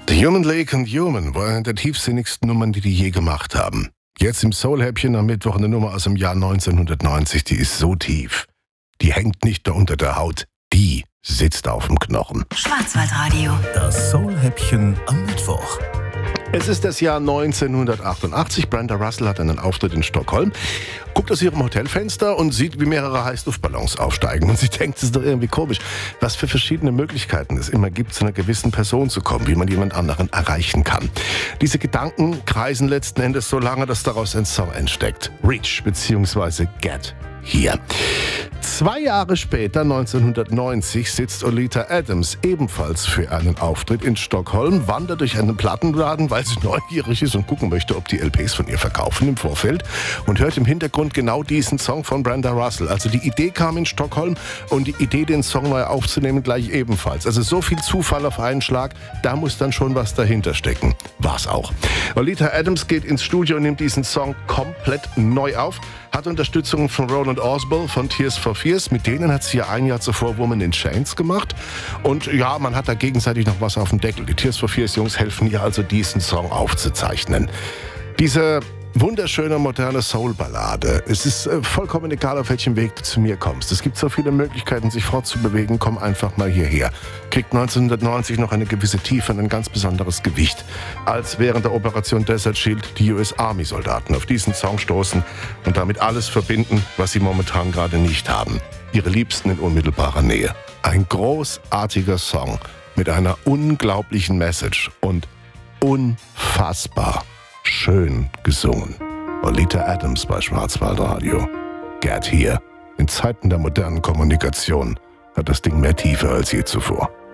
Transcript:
The Human League und Human war eine der tiefsinnigsten Nummern, die je gemacht haben. Jetzt im Soul-Häppchen am Mittwoch eine Nummer aus dem Jahr 1990, die ist so tief. Die hängt nicht nur unter der Haut, die sitzt auf dem Knochen. Schwarzwaldradio. Das Soul-Häppchen am Mittwoch. Es ist das Jahr 1988. Brenda Russell hat einen Auftritt in Stockholm, guckt aus ihrem Hotelfenster und sieht, wie mehrere Heißluftballons aufsteigen. Und sie denkt, das ist doch irgendwie komisch, was für verschiedene Möglichkeiten es immer gibt, zu einer gewissen Person zu kommen, wie man jemand anderen erreichen kann. Diese Gedanken kreisen letzten Endes so lange, dass daraus ein Song entsteckt. Reach bzw. Get Here. 2 Jahre später, 1990, sitzt Oleta Adams ebenfalls für einen Auftritt in Stockholm, wandert durch einen Plattenladen, weil sie neugierig ist und gucken möchte, ob die LPs von ihr verkaufen im Vorfeld, und hört im Hintergrund genau diesen Song von Brenda Russell. Also die Idee kam in Stockholm und die Idee, den Song neu aufzunehmen, gleich ebenfalls. Also so viel Zufall auf einen Schlag, da muss dann schon was dahinter stecken. War's auch. Oleta Adams geht ins Studio und nimmt diesen Song komplett neu auf, hat Unterstützung von Roland Orsbol von Tears for Fears, mit denen hat sie ja ein Jahr zuvor Woman in Chains gemacht. Und ja, man hat da gegenseitig noch was auf dem Deckel. Die Tears for Fears Jungs helfen ihr also, diesen Song aufzuzeichnen. Diese wunderschöne, moderne Soul-Ballade. Es ist vollkommen egal, auf welchem Weg du zu mir kommst. Es gibt so viele Möglichkeiten, sich fortzubewegen. Komm einfach mal hierher. Kriegt 1990 noch eine gewisse Tiefe und ein ganz besonderes Gewicht, als während der Operation Desert Shield die US-Army-Soldaten auf diesen Song stoßen und damit alles verbinden, was sie momentan gerade nicht haben. Ihre Liebsten in unmittelbarer Nähe. Ein großartiger Song mit einer unglaublichen Message und unfassbar schön gesungen. Oleta Adams bei Schwarzwaldradio. Get Here. In Zeiten der modernen Kommunikation hat das Ding mehr Tiefe als je zuvor.